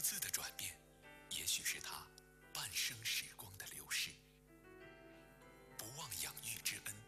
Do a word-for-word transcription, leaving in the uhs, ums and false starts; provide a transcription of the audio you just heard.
字的转变，也许是他半生时光的流逝。不忘养育之恩，